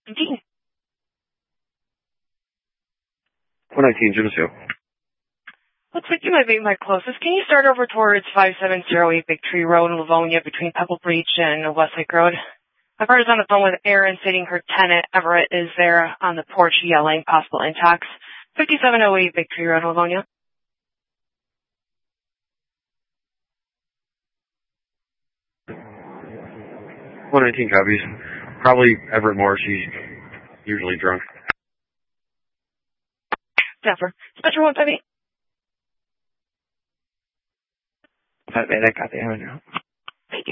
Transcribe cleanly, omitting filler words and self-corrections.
Dean. 119, Geneseo. Looks like you might be my closest. Can you start over towards 5708 Big Tree Road in Livonia between Pebble Breach and Westlake Road? I've heard on the phone with Erin stating her tenant, Everett, is there on the porch yelling possible impacts. 5708 Big Tree Road, Livonia. $119 copies. Probably Everett Moore. She's usually drunk. Denver. Spectre 158. 58, I got the avenue.